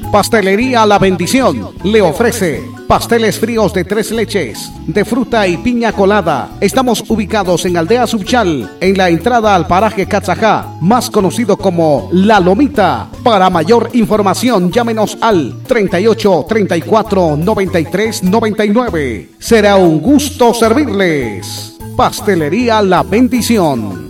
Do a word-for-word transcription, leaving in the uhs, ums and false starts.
Pastelería La Bendición le ofrece pasteles fríos de tres leches, de fruta y piña colada. Estamos ubicados en Aldea Subchal, en la entrada al paraje Cachajá, más conocido como La Lomita. Para mayor información, llámenos al treinta y ocho, treinta y cuatro, noventa y tres, noventa y nueve. Será un gusto servirles. Pastelería La Bendición.